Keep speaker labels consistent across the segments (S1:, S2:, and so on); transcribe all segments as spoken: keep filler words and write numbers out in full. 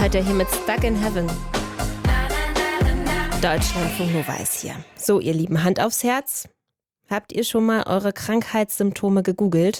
S1: Heute hier mit Stuck in Heaven. Deutschlandfunk Nova ist hier. So, ihr Lieben, Hand aufs Herz. Habt ihr schon mal eure Krankheitssymptome gegoogelt?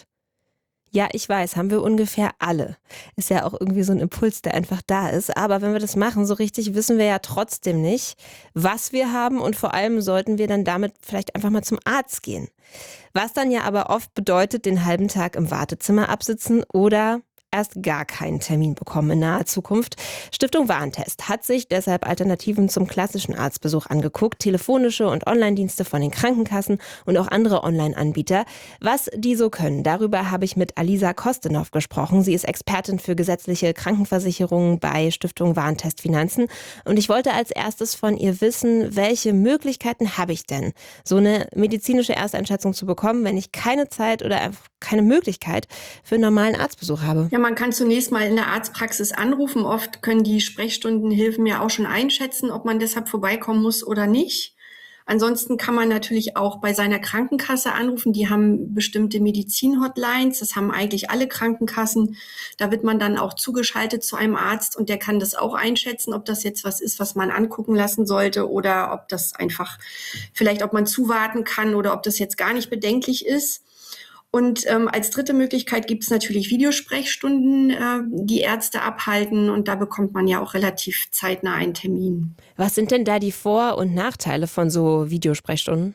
S1: Ja, ich weiß, haben wir ungefähr alle. Ist ja auch irgendwie so ein Impuls, der einfach da ist. Aber wenn wir das machen, so richtig wissen wir ja trotzdem nicht, was wir haben. Und vor allem sollten wir dann damit vielleicht einfach mal zum Arzt gehen. Was dann ja aber oft bedeutet, den halben Tag im Wartezimmer absitzen oder erst gar keinen Termin bekommen in naher Zukunft. Stiftung Warentest hat sich deshalb Alternativen zum klassischen Arztbesuch angeguckt, telefonische und Online-Dienste von den Krankenkassen und auch andere Online-Anbieter. Was die so können, darüber habe ich mit Alisa Kostenow gesprochen. Sie ist Expertin für gesetzliche Krankenversicherungen bei Stiftung Warentest Finanzen. Und ich wollte als erstes von ihr wissen, welche Möglichkeiten habe ich denn, so eine medizinische Ersteinschätzung zu bekommen, wenn ich keine Zeit oder einfach keine Möglichkeit für einen normalen Arztbesuch habe?
S2: Ja, man kann zunächst mal in der Arztpraxis anrufen. Oft können die Sprechstundenhilfen ja auch schon einschätzen, ob man deshalb vorbeikommen muss oder nicht. Ansonsten kann man natürlich auch bei seiner Krankenkasse anrufen. Die haben bestimmte Medizin-Hotlines. Das haben eigentlich alle Krankenkassen. Da wird man dann auch zugeschaltet zu einem Arzt und der kann das auch einschätzen, ob das jetzt was ist, was man angucken lassen sollte oder ob das einfach vielleicht, ob man zuwarten kann oder ob das jetzt gar nicht bedenklich ist. Und ähm, als dritte Möglichkeit gibt es natürlich Videosprechstunden, äh, die Ärzte abhalten. Und da bekommt man ja auch relativ zeitnah einen Termin.
S1: Was sind denn da die Vor- und Nachteile von so Videosprechstunden?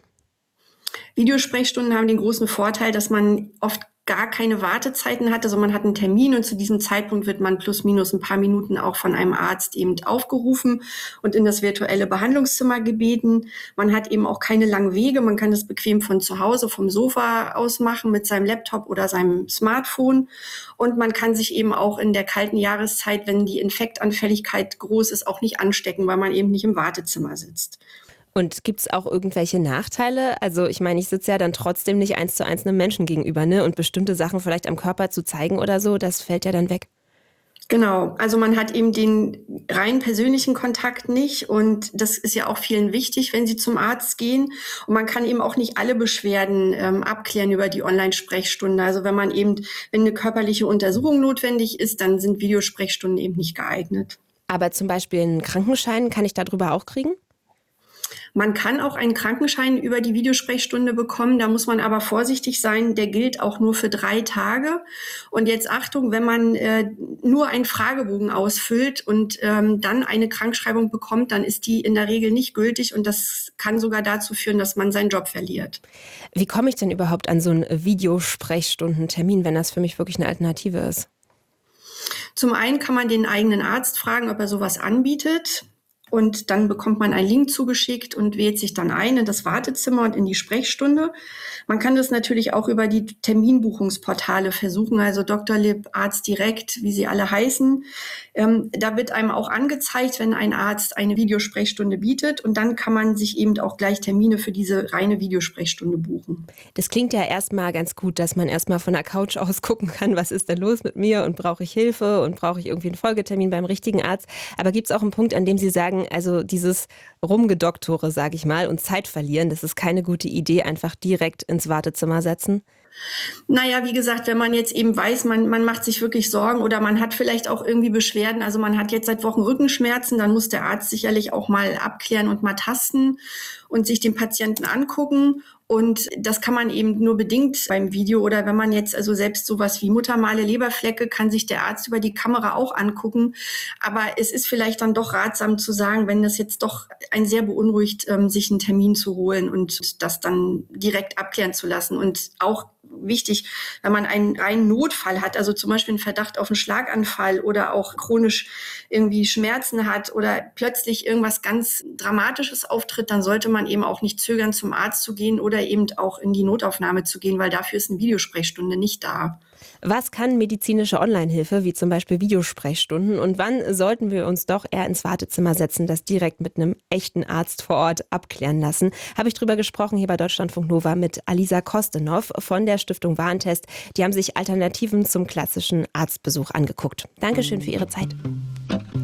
S2: Videosprechstunden haben den großen Vorteil, dass man oft gar keine Wartezeiten hat. Also man hat einen Termin und zu diesem Zeitpunkt wird man plus minus ein paar Minuten auch von einem Arzt eben aufgerufen und in das virtuelle Behandlungszimmer gebeten. Man hat eben auch keine langen Wege. Man kann das bequem von zu Hause, vom Sofa aus machen mit seinem Laptop oder seinem Smartphone. Und man kann sich eben auch in der kalten Jahreszeit, wenn die Infektanfälligkeit groß ist, auch nicht anstecken, weil man eben nicht im Wartezimmer sitzt.
S1: Und gibt es auch irgendwelche Nachteile? Also ich meine, ich sitze ja dann trotzdem nicht eins zu eins einem Menschen gegenüber, ne? Und bestimmte Sachen vielleicht am Körper zu zeigen oder so, das fällt ja dann weg.
S2: Genau, also man hat eben den rein persönlichen Kontakt nicht und das ist ja auch vielen wichtig, wenn sie zum Arzt gehen. Und man kann eben auch nicht alle Beschwerden ähm, abklären über die Online-Sprechstunde. Also wenn man eben, wenn eine körperliche Untersuchung notwendig ist, dann sind Videosprechstunden eben nicht geeignet.
S1: Aber zum Beispiel einen Krankenschein kann ich darüber auch kriegen?
S2: Man kann auch einen Krankenschein über die Videosprechstunde bekommen, da muss man aber vorsichtig sein, der gilt auch nur für drei Tage. Und jetzt Achtung, wenn man äh, nur einen Fragebogen ausfüllt und ähm, dann eine Krankschreibung bekommt, dann ist die in der Regel nicht gültig und das kann sogar dazu führen, dass man seinen Job verliert.
S1: Wie komme ich denn überhaupt an so einen Videosprechstundentermin, wenn das für mich wirklich eine Alternative ist?
S2: Zum einen kann man den eigenen Arzt fragen, ob er sowas anbietet. Und dann bekommt man einen Link zugeschickt und wählt sich dann ein in das Wartezimmer und in die Sprechstunde. Man kann das natürlich auch über die Terminbuchungsportale versuchen, also Doktor Lib, Arzt direkt, wie sie alle heißen. Ähm, da wird einem auch angezeigt, wenn ein Arzt eine Videosprechstunde bietet. Und dann kann man sich eben auch gleich Termine für diese reine Videosprechstunde buchen.
S1: Das klingt ja erstmal ganz gut, dass man erstmal von der Couch aus gucken kann, was ist denn los mit mir und brauche ich Hilfe und brauche ich irgendwie einen Folgetermin beim richtigen Arzt. Aber gibt es auch einen Punkt, an dem Sie sagen, also dieses Rumgedoktore, sage ich mal, und Zeit verlieren, das ist keine gute Idee, einfach direkt ins Wartezimmer setzen?
S2: Naja, wie gesagt, wenn man jetzt eben weiß, man, man macht sich wirklich Sorgen oder man hat vielleicht auch irgendwie Beschwerden, also man hat jetzt seit Wochen Rückenschmerzen, dann muss der Arzt sicherlich auch mal abklären und mal tasten und sich den Patienten angucken. Und das kann man eben nur bedingt beim Video oder wenn man jetzt also selbst sowas wie Muttermale, Leberflecke, kann sich der Arzt über die Kamera auch angucken. Aber es ist vielleicht dann doch ratsam zu sagen, wenn das jetzt doch einen sehr beunruhigt, ähm, sich einen Termin zu holen und das dann direkt abklären zu lassen. Und auch wichtig, wenn man einen reinen Notfall hat, also zum Beispiel einen Verdacht auf einen Schlaganfall oder auch chronisch irgendwie Schmerzen hat oder plötzlich irgendwas ganz Dramatisches auftritt, dann sollte man eben auch nicht zögern, zum Arzt zu gehen oder eben auch in die Notaufnahme zu gehen, weil dafür ist eine Videosprechstunde nicht da.
S1: Was kann medizinische Online-Hilfe, wie zum Beispiel Videosprechstunden, und wann sollten wir uns doch eher ins Wartezimmer setzen, das direkt mit einem echten Arzt vor Ort abklären lassen? Habe ich drüber gesprochen hier bei Deutschlandfunk Nova mit Alisa Kostenow von der Stiftung Warentest. Die haben sich Alternativen zum klassischen Arztbesuch angeguckt. Dankeschön für Ihre Zeit.